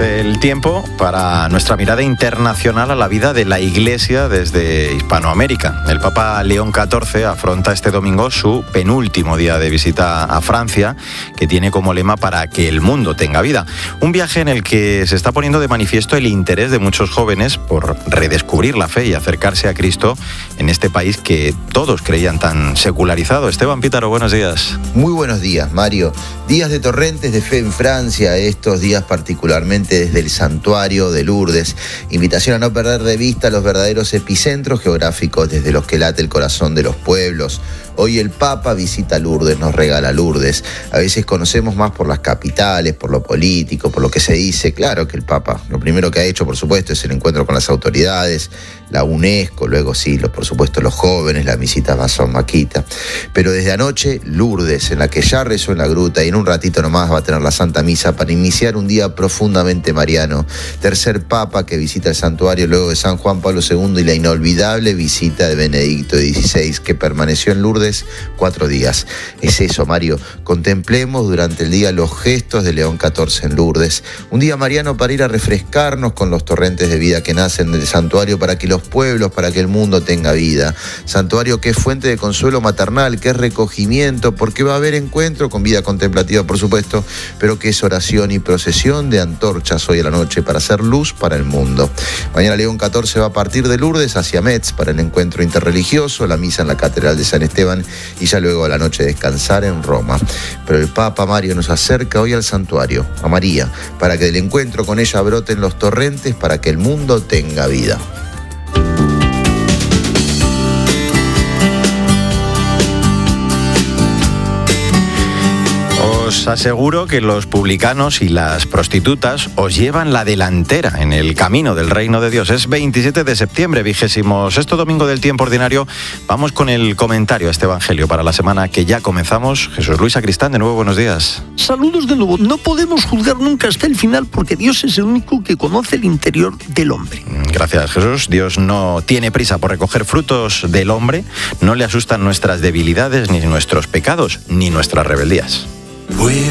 el tiempo para nuestra mirada internacional a la vida de la Iglesia desde Hispanoamérica. El Papa León XIV afronta este domingo su penúltimo día de visita a Francia, que tiene como lema "para que el mundo tenga vida". Un viaje en el que se está poniendo de manifiesto el interés de muchos jóvenes por redescubrir la fe y acercarse a Cristo en este país que todos creían tan secularizado. Esteban Pítaro, buenos días. Muy buenos días, Mario. Días de torrentes de fe en Francia, estos días particularmente desde el santuario de Lourdes. Invitación a no perder de vista los verdaderos epicentros geográficos desde los que late el corazón de los pueblos. Hoy el Papa visita Lourdes, nos regala Lourdes. A veces conocemos más por las capitales, por lo político, por lo que se dice. Claro que el Papa, lo primero que ha hecho, por supuesto, es el encuentro con las autoridades, la UNESCO, luego sí, por supuesto, los jóvenes, la visita a Masson Maquita. Pero desde anoche, Lourdes, en la que ya rezó en la gruta y en un ratito nomás va a tener la Santa Misa para iniciar un día profundamente mariano. Tercer Papa que visita el santuario luego de San Juan Pablo II y la inolvidable visita de Benedicto XVI, que permaneció en Lourdes 4 días. Es eso, Mario. Contemplemos durante el día los gestos de León XIV en Lourdes. Un día mariano para ir a refrescarnos con los torrentes de vida que nacen del santuario para que los pueblos, para que el mundo tenga vida. Santuario que es fuente de consuelo maternal, que es recogimiento, porque va a haber encuentro con vida contemplativa, por supuesto, pero que es oración y procesión de antorchas hoy a la noche para hacer luz para el mundo. Mañana León XIV va a partir de Lourdes hacia Metz para el encuentro interreligioso, la misa en la Catedral de San Esteban y ya luego a la noche descansar en Roma. Pero el Papa Mario nos acerca hoy al santuario, a María, para que del encuentro con ella broten los torrentes para que el mundo tenga vida. Os aseguro que los publicanos y las prostitutas os llevan la delantera en el camino del reino de Dios. Es 27 de septiembre, 26º domingo del tiempo ordinario. Vamos con el comentario a este evangelio para la semana que ya comenzamos. Jesús Luis Sacristán, de nuevo, buenos días. Saludos de nuevo. No podemos juzgar nunca hasta el final porque Dios es el único que conoce el interior del hombre. Gracias, Jesús. Dios no tiene prisa por recoger frutos del hombre. No le asustan nuestras debilidades, ni nuestros pecados, ni nuestras rebeldías. We're